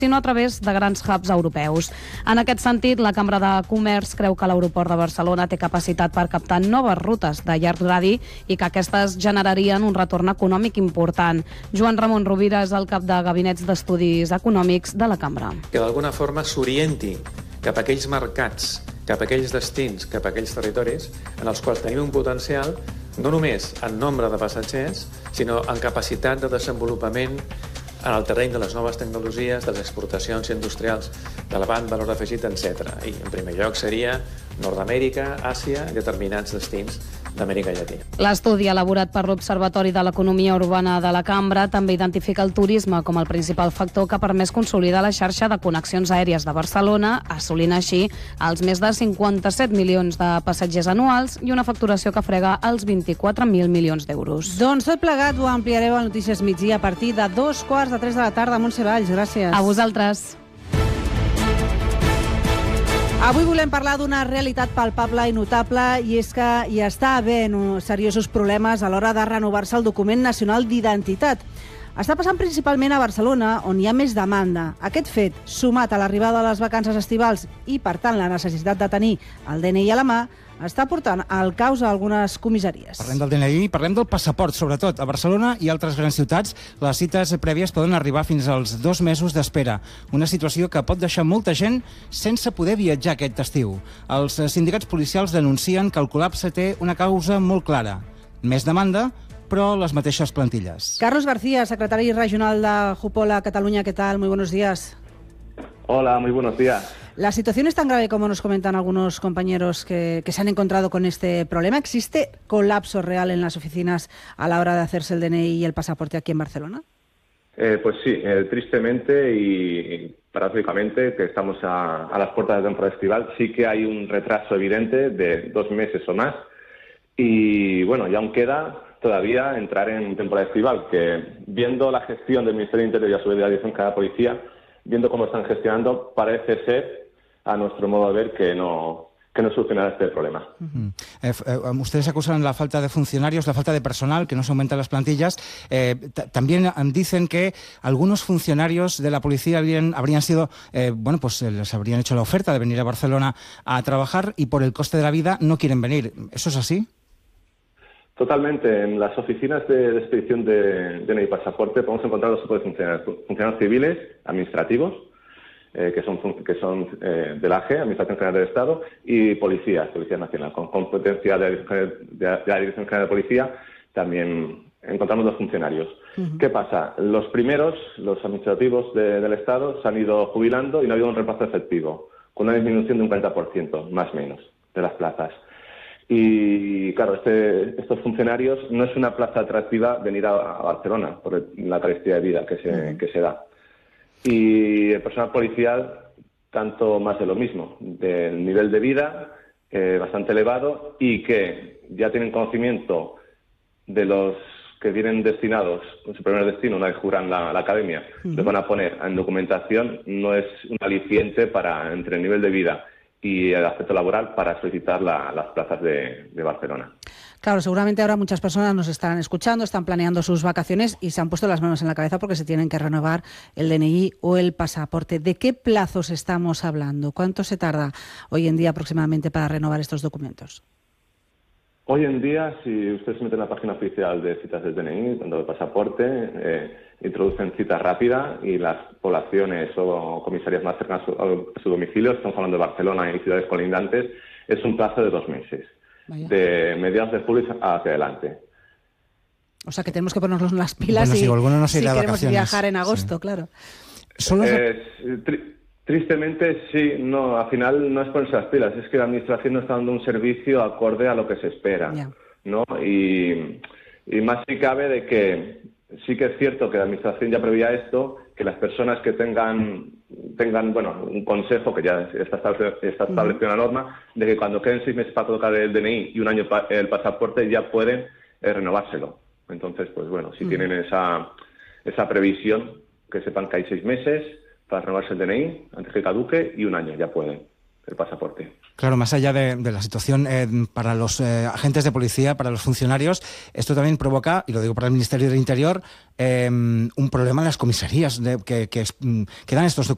sinó a través de grans hubs europeus. En aquest sentit, la Cambra de Comerç creu que l'aeroport de Barcelona té capacitat per captar noves rutes de llarg radi i que aquestes generarien un retorn econòmic important. Joan Ramon Rovira és el cap de Gabinets d'Estudis Econòmics de la Cambra. Que d'alguna forma s'orienti cap a aquells mercats, cap a aquells destins, cap a aquells territoris en els quals tenim un potencial no només en nombre de passatgers, sinó en capacitat de desenvolupament en el terreny de les noves tecnologies, de les exportacions industrials d'elevant valor afegit, etc. I en primer lloc seria Nord-Amèrica, Àsia i determinats destins d'Amèrica Llatina. L'estudi elaborat per l'Observatori de l'Economia Urbana de la Cambra també identifica el turisme com el principal factor que ha permès consolidar la xarxa de connexions aèries de Barcelona, assolint així els més de 57 milions de passatgers anuals i una facturació que frega els 24.000 milions d'euros. Doncs tot plegat ho ampliareu a Notícies Migdia a partir de 2:15 de la tarda. Montse Valls, gràcies. A vosaltres. Avui volem parlar d'una realitat palpable i notable, i és que hi està havent seriosos problemes a l'hora de renovar-se el document nacional d'identitat. Està passant principalment a Barcelona, on hi ha més demanda. Aquest fet, sumat a l'arribada de les vacances estivals i, per tant, la necessitat de tenir el DNI a la mà, està portant al caos a algunes comissaries. Parlem del DNI, parlem del passaport, sobretot. A Barcelona i altres grans ciutats, les cites prèvies poden arribar fins als 2 mesos d'espera. Una situació que pot deixar molta gent sense poder viatjar aquest estiu. Els sindicats policials denuncien que el col·lapse té una causa molt clara. Més demanda, però les mateixes plantilles. Carlos García, secretari regional de Jupola, Cataluña, ¿qué tal? Muy buenos días. Hola, muy buenos días. ¿La situación es tan grave como nos comentan algunos compañeros que se han encontrado con este problema? ¿Existe colapso real en las oficinas a la hora de hacerse el DNI y el pasaporte aquí en Barcelona? Pues sí, tristemente y paradójicamente, que estamos a las puertas de temporada estival, sí que hay un retraso evidente de 2 meses o más. Y bueno, y aún queda todavía entrar en temporada estival, que viendo la gestión del Ministerio del Interior y a su vez de la Dirección General de Policía, viendo cómo están gestionando, parece ser, a nuestro modo de ver, que no solucionará este problema. Ustedes acusan la falta de funcionarios, la falta de personal, que no se aumentan las plantillas. También dicen que algunos funcionarios de la policía habrían sido, les habrían hecho la oferta de venir a Barcelona a trabajar y por el coste de la vida no quieren venir. ¿Eso es así? Totalmente. En las oficinas de expedición de DNI y pasaporte podemos encontrar 2 tipos de funcionarios. Funcionarios civiles, administrativos, que son del AGE, Administración General del Estado, y Policía Nacional. Con competencia de la Dirección General de Policía también encontramos 2 funcionarios. ¿Qué pasa? Los primeros, los administrativos del Estado, se han ido jubilando y no ha habido un reemplazo efectivo, con una disminución de un 40%, más o menos, de las plazas. Y claro, estos funcionarios no es una plaza atractiva venir a Barcelona por la carestía de vida que se da. Y el personal policial, tanto más de lo mismo, del nivel de vida bastante elevado y que ya tienen conocimiento de los que vienen destinados con su primer destino, una vez juran la academia, los van a poner en documentación, no es un aliciente para entre el nivel de vida y el aspecto laboral para solicitar las plazas de Barcelona. Claro, seguramente ahora muchas personas nos están escuchando, están planeando sus vacaciones y se han puesto las manos en la cabeza porque se tienen que renovar el DNI o el pasaporte. ¿De qué plazos estamos hablando? ¿Cuánto se tarda hoy en día aproximadamente para renovar estos documentos? Hoy en día, si usted se mete en la página oficial de citas del DNI, tanto de pasaporte, introducen cita rápida y las poblaciones o comisarias más cercanas a su domicilio, estamos hablando de Barcelona y ciudades colindantes, es un plazo de 2 meses. Vaya. De mediados de julio hacia adelante. O sea que tenemos que ponernos las pilas si queremos viajar en agosto, sí. Claro. Tristemente, sí, no, al final no es ponerse las pilas, es que la Administración no está dando un servicio acorde a lo que se espera, ¿no? Y más si cabe de que sí que es cierto que la Administración ya preveía esto, que las personas que tengan un consejo, que ya está establecido en la norma, de que cuando queden 6 meses para colocar el DNI y 1 año el pasaporte ya pueden renovárselo. Entonces, pues bueno, si tienen esa previsión, que sepan que hay 6 meses para renovarse el DNI antes que caduque y 1 año ya pueden el pasaporte. Claro, más allá de la situación para los agentes de policía, para los funcionarios, esto también provoca, y lo digo para el Ministerio del Interior, un problema en las comisarías que dan estos documentos.